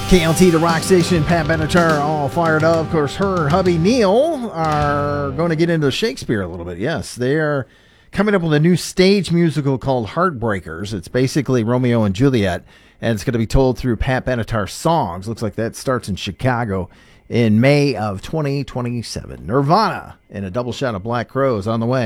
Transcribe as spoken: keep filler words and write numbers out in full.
K L T, the rock station, Pat Benatar, all fired up. Of course, her and hubby Neil are going to get into Shakespeare a little bit. Yes, they are coming up with a new stage musical called Heartbreakers. It's basically Romeo and Juliet, and it's going to be told through Pat Benatar songs. Looks like that starts in Chicago in May of twenty twenty-seven. Nirvana and a double shot of Black Crowes on the way.